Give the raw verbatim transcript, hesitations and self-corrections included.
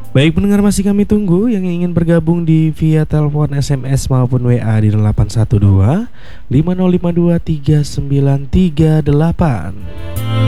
Baik pendengar, masih kami tunggu yang ingin bergabung di via telepon, S M S maupun W A di delapan satu dua lima nol lima dua tiga sembilan tiga delapan.